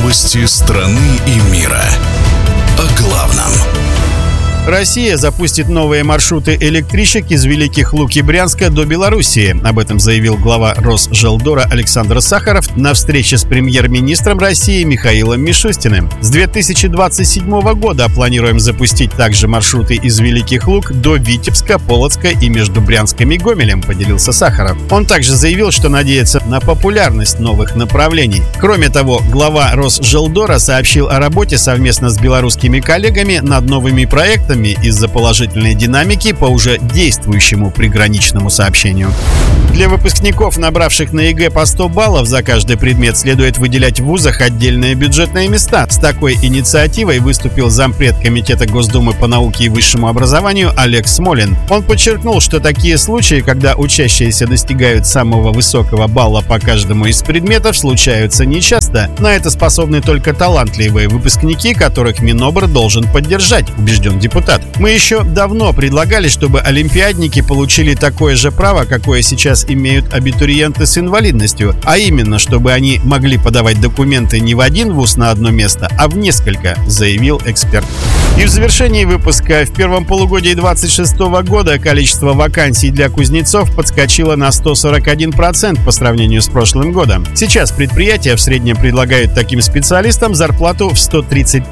Новости страны и мира. О главном. Россия запустит новые маршруты электричек из Великих Луг и Брянска до Белоруссии. Об этом заявил глава Росжелдора Александр Сахаров на встрече с премьер-министром России Михаилом Мишустиным. С 2027 года планируем запустить также маршруты из Великих Луг до Витебска, Полоцка и между Брянском и Гомелем, поделился Сахаров. Он также заявил, что надеется на популярность новых направлений. Кроме того, глава Росжелдора сообщил о работе совместно с белорусскими коллегами над новыми проектами из-за положительной динамики по уже действующему приграничному сообщению. Для выпускников, набравших на ЕГЭ по 100 баллов за каждый предмет, следует выделять в вузах отдельные бюджетные места. С такой инициативой выступил зампред Комитета Госдумы по науке и высшему образованию Олег Смолин. Он подчеркнул, что такие случаи, когда учащиеся достигают самого высокого балла по каждому из предметов, случаются нечасто. На это способны только талантливые выпускники, которых Минобр должен поддержать, убежден депутат. Мы еще давно предлагали, чтобы олимпиадники получили такое же право, какое сейчас имеют абитуриенты с инвалидностью, а именно, чтобы они могли подавать документы не в один вуз на одно место, а в несколько, заявил эксперт. И в завершении выпуска: в первом полугодии 2026 года количество вакансий для кузнецов подскочило на 141% по сравнению с прошлым годом. Сейчас предприятия в среднем предлагают таким специалистам зарплату в 130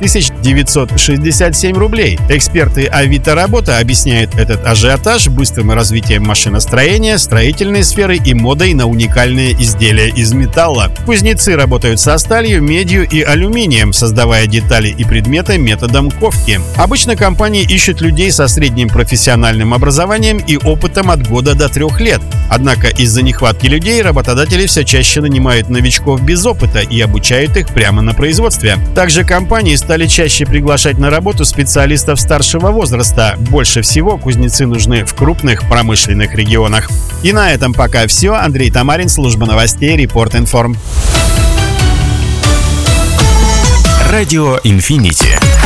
967 рублей. Эксперты Авито Работа объясняют этот ажиотаж быстрым развитием машиностроения, строительной сферы и модой на уникальные изделия из металла. Кузнецы работают со сталью, медью и алюминием, создавая детали и предметы методом ковки. Обычно компании ищут людей со средним профессиональным образованием и опытом от года до 3 лет. Однако из-за нехватки людей работодатели все чаще нанимают новичков без опыта и обучают их прямо на производстве. Также компании стали чаще приглашать на работу специалистов старшего возраста. Больше всего кузнецы нужны в крупных промышленных регионах. И на этом пока все. Андрей Тамарин, служба новостей, Репорт Информ. Радио Инфинити.